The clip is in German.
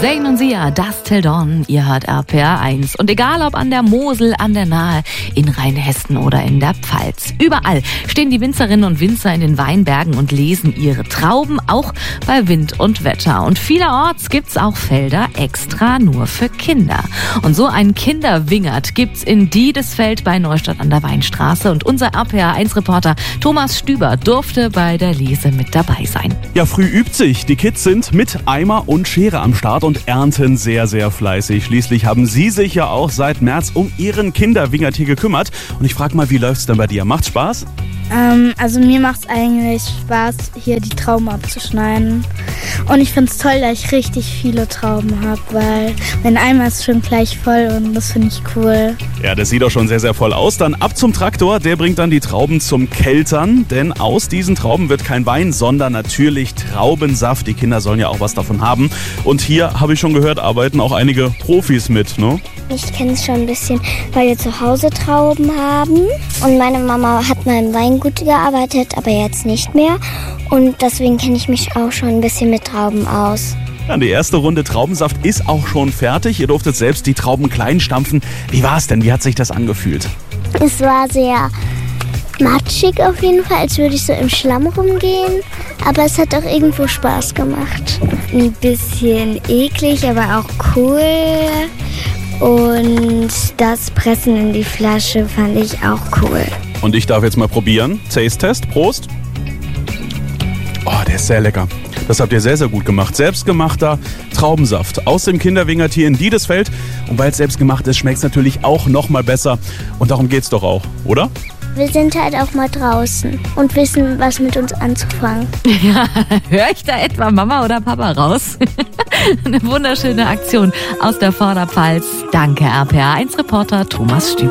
Zayn und Sia, Dusk Till Dawn, ihr hört RPR 1. Und egal ob an der Mosel, an der Nahe, in Rheinhessen oder in der Pfalz, überall stehen die Winzerinnen und Winzer in den Weinbergen und lesen ihre Trauben, auch bei Wind und Wetter. Und vielerorts gibt's auch Felder extra nur für Kinder. Und so einen Kinderwingert gibt's in Diedesfeld bei Neustadt an der Weinstraße. Und unser RPR 1-Reporter Thomas Stüber durfte bei der Lese mit dabei sein. Ja, früh übt sich. Die Kids sind mit Eimer und Schere am Start und ernten sehr, sehr fleißig. Schließlich haben sie sich ja auch seit März um ihren Kinderwingert hier gekümmert. Und ich frage mal, wie läuft's denn bei dir? Macht's Spaß? Also mir macht es eigentlich Spaß, hier die Trauben abzuschneiden. Und ich finde es toll, dass ich richtig viele Trauben habe, weil mein Eimer ist schon gleich voll und das finde ich cool. Ja, das sieht auch schon sehr, sehr voll aus. Dann ab zum Traktor, der bringt dann die Trauben zum Keltern. Denn aus diesen Trauben wird kein Wein, sondern natürlich Traubensaft. Die Kinder sollen ja auch was davon haben. Und hier, habe ich schon gehört, arbeiten auch einige Profis mit, ne? Ich kenne es schon ein bisschen, weil wir zu Hause Trauben haben. Und meine Mama hat mal im Weingut gearbeitet, aber jetzt nicht mehr. Und deswegen kenne ich mich auch schon ein bisschen mit Trauben aus. Ja, die erste Runde Traubensaft ist auch schon fertig. Ihr durftet selbst die Trauben klein stampfen. Wie war es denn? Wie hat sich das angefühlt? Es war sehr matschig auf jeden Fall, als würde ich so im Schlamm rumgehen. Aber es hat auch irgendwo Spaß gemacht. Ein bisschen eklig, aber auch cool. Und das Pressen in die Flasche fand ich auch cool. Und ich darf jetzt mal probieren. Taste-Test. Prost. Oh, der ist sehr lecker. Das habt ihr sehr, sehr gut gemacht. Selbstgemachter Traubensaft aus dem Kinderwingert hier in Diedesfeld. Und weil es selbstgemacht ist, schmeckt es natürlich auch noch mal besser. Und darum geht's doch auch, oder? Wir sind halt auch mal draußen und wissen, was mit uns anzufangen. Ja, höre ich da etwa Mama oder Papa raus? Eine wunderschöne Aktion aus der Vorderpfalz. Danke, RPR 1-Reporter Thomas Stüber.